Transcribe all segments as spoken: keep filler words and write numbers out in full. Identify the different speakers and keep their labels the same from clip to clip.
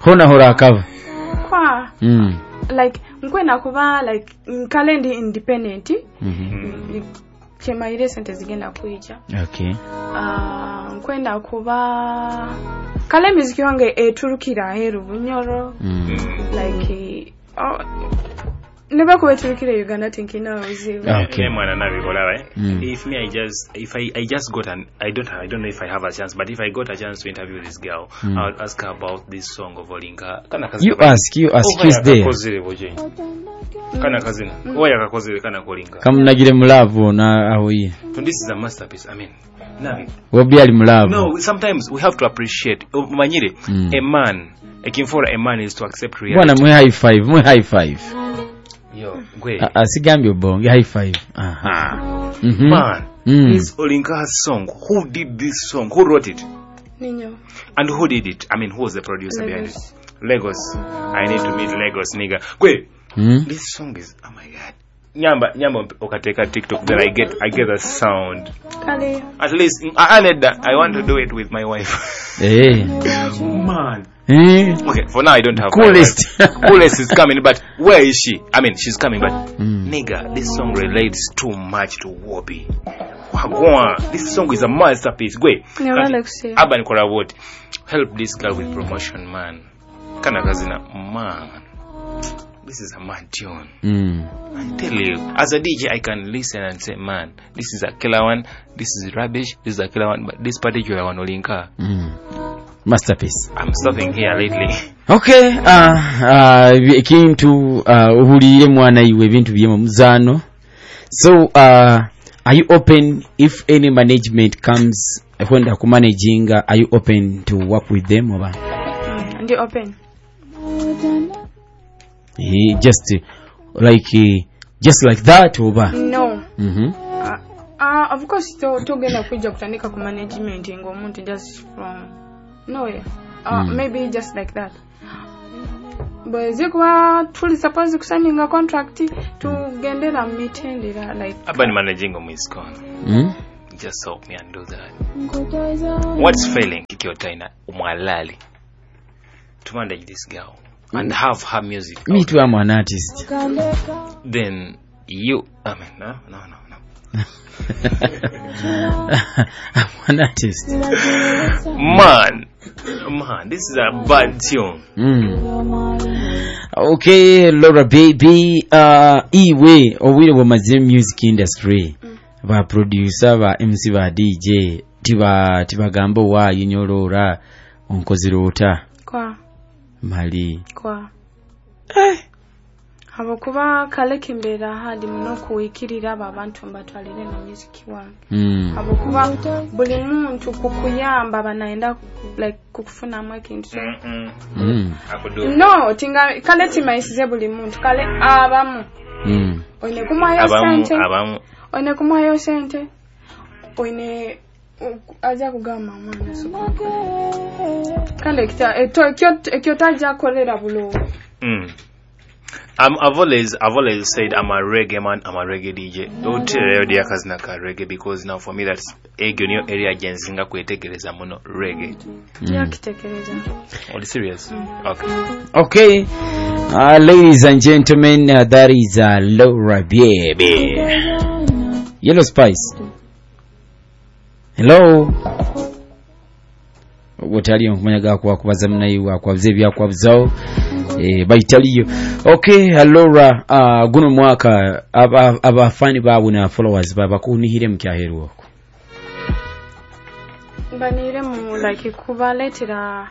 Speaker 1: hona hora cover
Speaker 2: kwa
Speaker 1: mm
Speaker 2: like nkwenda kuba like kalendi independent
Speaker 1: mhm
Speaker 2: chema ile sente zigenda kuija
Speaker 1: okay
Speaker 2: ah uh, nkwenda kuba kale muziki wange eturukira heru bunyoro
Speaker 1: mm.
Speaker 2: like oh never go to Uganda thinking now is it
Speaker 3: okay mwana nabikola right
Speaker 1: mm.
Speaker 3: if me I just if I I just got an I don't I don't know if I have a chance, but if I got a chance to interview this girl mm. I would ask her about this song of Olinka kana kazi
Speaker 1: you ask you ask
Speaker 3: oh,
Speaker 1: is there
Speaker 3: kana kazi na oya kakozile kana kolinga
Speaker 1: kamnagire mulavu na ahoye
Speaker 3: so this is a masterpiece. I mean Navi
Speaker 1: wobi ali mulavu
Speaker 3: no sometimes we have to appreciate manyire mm. a man ekimfora a man is to accept reality
Speaker 1: bwana mwe high five mwe high five
Speaker 3: yo gwe
Speaker 1: asigambye obonge high five aha
Speaker 3: mm-hmm. man
Speaker 1: mm.
Speaker 3: this Olinka's song, who did this song, who wrote it
Speaker 2: Ninyo
Speaker 3: and who did it? I mean who was the producer
Speaker 2: Lagos.
Speaker 3: behind it? Lagos. I need to meet Lagos nigga gwe mm. this song is oh my god nyamba nyamba okateka TikTok then I get I get a sound
Speaker 2: kale
Speaker 3: at least I need that. I want to do it with my wife
Speaker 1: hey
Speaker 3: man
Speaker 1: eh
Speaker 3: okay for now I don't have
Speaker 1: coolest
Speaker 3: coolest is coming, but where is she? I mean she's coming, but
Speaker 1: mm.
Speaker 3: nigga this song relates too much to Wobby. Wagwan, this song is a masterpiece. Gwe
Speaker 2: never like say
Speaker 3: Urban Kora what help this girl with promotion man kana kazina man this is a mad tune.
Speaker 1: mm.
Speaker 3: I tell you, as a D J I can listen and say man this is a killer one, this is rubbish, this is a killer one, but this particular one Olinka
Speaker 1: mm. masterpiece.
Speaker 3: I'm stopping here lately.
Speaker 1: Okay, uh uh ekintu uh uhulire mwana iwe bintu byemo muzano. So uh are you open if any management comes when they managing, uh, are you open to work with them or
Speaker 2: mm, and you open
Speaker 1: he just uh, like uh, just like that over
Speaker 2: no
Speaker 1: mhm
Speaker 2: ah uh, uh, of course to togenda kuja kutandika ku management ngo umuntu just from nowhere uh, mm. maybe just like that but zikwa tuli suppose kusigning contract tugendera mitendera like
Speaker 3: Urban managing on his corner.
Speaker 1: mm?
Speaker 3: Just help me and do that. What's failing Kikiotaina umwalali to manage this girl and have her music?
Speaker 1: Me too, I'm an artist.
Speaker 3: Then you, I mean, no, no, no, no.
Speaker 1: I'm an artist.
Speaker 3: Man, man, this is a bad tune.
Speaker 1: Mm. Okay, Laura baby, uh, iwe owire wa mazim music industry. Ba producer, ba M C, ba D J, tiba tiba gambo wa yinyorora onkozirota.
Speaker 2: Kwa
Speaker 1: Mali.
Speaker 2: Kwa
Speaker 1: Eh.
Speaker 2: Habokuba kale kimbera hadi muno kuikirira abantu mbatwalire na music wange.
Speaker 1: Mm.
Speaker 2: Habokuba buli muntu kukuyamba banaenda like kukufuna mwakintu.
Speaker 3: Mm.
Speaker 1: Mm.
Speaker 2: No, tinga kale timaisize buli muntu kale abamu.
Speaker 1: Mm.
Speaker 2: Oine kumayo sente. Abamu. Oine kumayo sente. Oine aja kugama mwana suko. Kale kita eto kyo kyo taja kolera bulo.
Speaker 3: Mm. I'm, I've always, I've always said I'm a reggae man, I'm a reggae D J. Don't tell you kazinaka reggae because now for me that's egyo niyo area jenzinga kwetegereza muno reggae.
Speaker 2: Ya kitekereza.
Speaker 3: Are you serious?
Speaker 2: Mm.
Speaker 3: Okay.
Speaker 1: Okay. Uh, ladies and gentlemen, uh, that is uh, Laura baby. Yellow Spice. Hello. Wotali onkumanyaga kwa kubaza mnayiwa kwa bze bya kwa bzao. Eh baitaliyo. Okay, Laura, uh, guno mwaka aba abafani babu na followers baba kunihire mkyaheru wako.
Speaker 2: Banire mu like kubaletera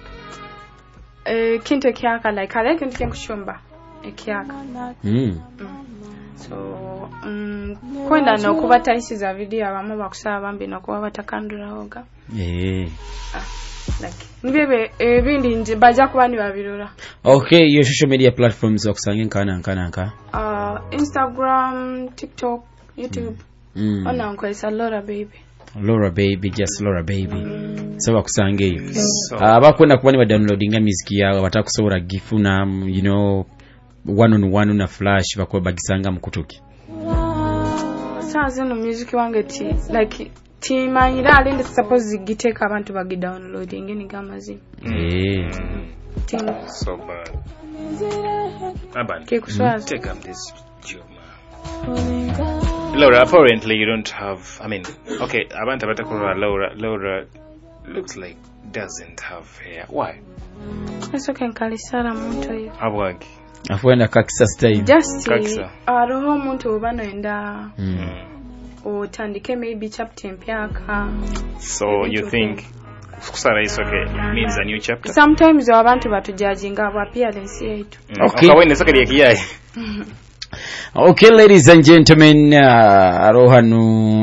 Speaker 2: eh kintu kyaka like kale kintu kyenkushomba ekyaka.
Speaker 1: Mm.
Speaker 2: So um kwenda no kubataisi za video abamu bakusaba bambi no kuba batakandura hoga.
Speaker 1: Eh.
Speaker 2: Like nibebe ebindi nje baja kubani babirora.
Speaker 1: Okay, your social media platforms okusange nkana nkana nka.
Speaker 2: Uh Instagram, TikTok, YouTube.
Speaker 1: Mm.
Speaker 2: Ona nkoisa Laura baby.
Speaker 1: Laura baby, just Laura baby.
Speaker 2: Mm.
Speaker 1: So bakusange. So, uh, bakunda kubani ba downloadinga music yawe batakusobora gifuna, you know, one on one na flash bakwa bagisanga mukutoki.
Speaker 2: Saza no music wange ti like timanyira alinde suppose giteka abantu bagi downloading ni gamazi.
Speaker 1: Eh.
Speaker 2: acting
Speaker 3: So bad. Aban,
Speaker 2: kekuswaza
Speaker 3: take up this job, man. Laura, apparently you don't have, I mean, okay, abantu abatakura Laura, Laura looks like doesn't have hair. Why?
Speaker 2: esoke nkalisala muntu oyo
Speaker 3: Abwagi.
Speaker 1: afuenda kakisa style
Speaker 2: just
Speaker 3: Kakisa.
Speaker 2: aroho omuntu oba noyenda
Speaker 1: mm.
Speaker 2: otandike maybe chapter empyaka
Speaker 3: So you think kusala is okay means a new chapter?
Speaker 2: sometimes abantu batujajinga abo appearance yaitu
Speaker 3: Mm.
Speaker 1: Okay.
Speaker 3: Akawene soka lya kiyaye.
Speaker 1: Okay, ladies and gentlemen, uh, arohanu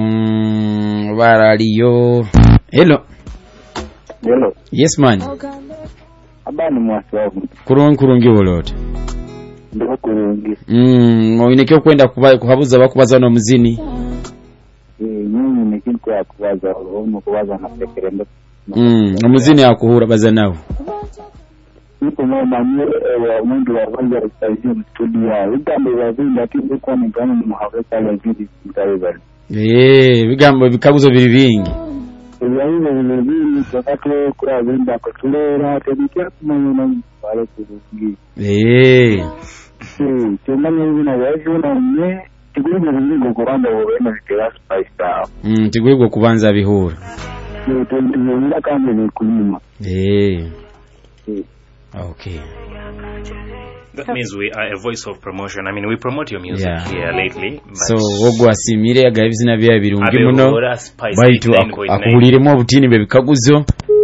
Speaker 1: baraliyo. Hello.
Speaker 4: Hello.
Speaker 1: Yes man.
Speaker 4: Abani mwaswabu.
Speaker 1: Kurungi kurungi wolote.
Speaker 4: Ndiko kurungi.
Speaker 1: Mm, oineke kwenda kuhabuza bakubaza no muzini.
Speaker 4: Eh, nyinyi nekintu ya kubaza ono kubaza na sekerendo.
Speaker 1: Mm, omuzini akuhura baza nawo.
Speaker 4: Nipo mama wa mundu wa kwanza kusaidia studio. Vigambo vya vinda kitu kwa ni kama mhaweka la vidi mtaweza.
Speaker 1: Eh, bigambo bikabuzo biri bingi.
Speaker 4: Ile ile ile vidi wakati kwa vinda kutulera tebikia kumanya na wale kurungi.
Speaker 1: Eh.
Speaker 4: Eh, tumanya hivi na wewe na mne tikuri ngo kuranda wewe na kila spice down.
Speaker 1: Mm, tigwego kubanza bihura.
Speaker 4: Eh, tunaenda kama ni kulima.
Speaker 1: Eh.
Speaker 4: Eh.
Speaker 1: Okay.
Speaker 3: That means we are a voice of promotion. I mean, we promote your music
Speaker 1: Yeah.
Speaker 3: here lately. But
Speaker 1: So ogwa simire agabizina bya birungi
Speaker 3: Abe
Speaker 1: muno.
Speaker 3: Ora Spice
Speaker 1: Baitu
Speaker 3: eighty-nine point nine.
Speaker 1: akuhuliremo obutini be bikaguzo.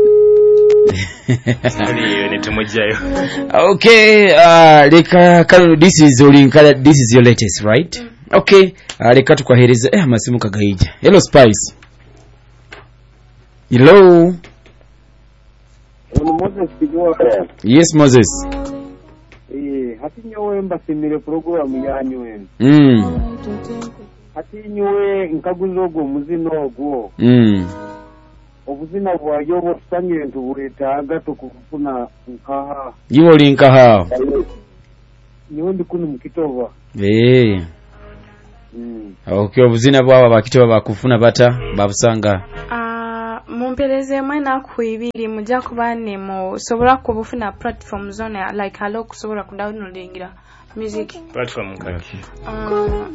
Speaker 3: Muri ni tumujayo.
Speaker 1: Okay, uh, leka kano this is Olinka, this is your latest, right? Okay, uh, leka tukwahereza eh masimu kagaija. Hello Spice. Hello.
Speaker 4: Moses kijua
Speaker 1: Yes Moses.
Speaker 4: eh hati nyowe mbasimire program yanyu wenu
Speaker 1: Mm.
Speaker 4: hati nyowe nkaguzo ogwo muzino ogwo
Speaker 1: Mm.
Speaker 4: obuzina bwayo bwosanye ntu bwetaaga tukufuna nkaha
Speaker 1: Yiwo Olinka hao.
Speaker 4: niwe ndi kuno mukitova
Speaker 1: Eh.
Speaker 4: mm.
Speaker 1: Okay, obuzina bwaba bakito bakufuna bata babusanga.
Speaker 2: ah mumpereze mwena kuibiri mujja kubane mu sobola kubufuna platform zone like hello kusobola ku downloadingira music
Speaker 3: Platform kaki.
Speaker 2: uh,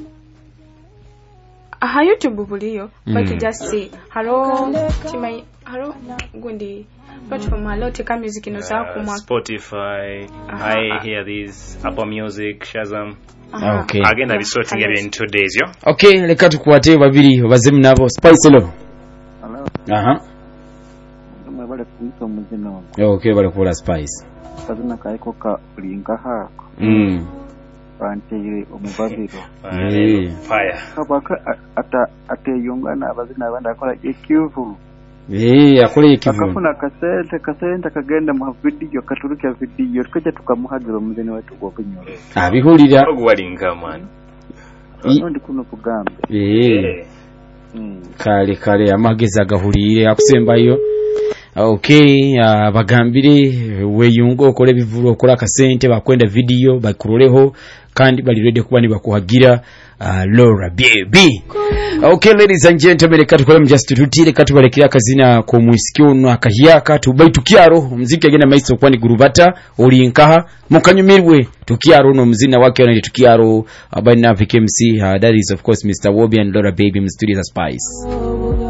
Speaker 2: aha YouTube buliyo
Speaker 1: Mm.
Speaker 2: but just say hello timai hello gundi platform hello teka music no sa
Speaker 3: Uh,
Speaker 2: kumwa
Speaker 3: Spotify,
Speaker 2: Aha.
Speaker 3: I hear these, Apple Music, Shazam.
Speaker 2: Aha.
Speaker 1: Okay.
Speaker 3: Again, I'll be sorting
Speaker 2: Hello.
Speaker 3: it in two days, yo.
Speaker 1: Okay, leka tukwate babiri bazemu nabo. Spice hello.
Speaker 4: Hello
Speaker 1: Aha.
Speaker 4: mwe bale kuito muzino
Speaker 1: Okay, bale kula Spice.
Speaker 4: kazina kaiko ka linka hako
Speaker 1: Mm.
Speaker 4: banteye omubabiro
Speaker 1: Eh.
Speaker 3: Fire.
Speaker 4: kabaka ata ateyungana abazina abandi akola ekivu
Speaker 1: Eh, akole ikivu.
Speaker 4: akafuna kasente kasente kagenda mu video katuruka video tukaje tukamuhagira omuzini wetu gwo kunyoro
Speaker 1: Abihulira.
Speaker 3: Ogwalinga man.
Speaker 1: I-
Speaker 4: ndi kuno kugambe
Speaker 1: Eh.
Speaker 4: mm.
Speaker 1: Kale kale amagezi agahulire akusembayo. Okay, uh, bagambire weyungo okole bivuru okola kasente bakwenda video bakuroleho kandi bali ready kuba ni bakuhagira uh, Laura baby. Okay ladies and gentlemen, katukole mjust tutire katubalekira kazina ko mwisikyo no akahiyaka tubaitukiaro muziki agenda maiso kwani gurubata Olinka mukanyumirwe tukiaro no muzina wake ona tukiaro abana V K M C uh, that is of course Mister Wobby and Laura baby in studio Spice.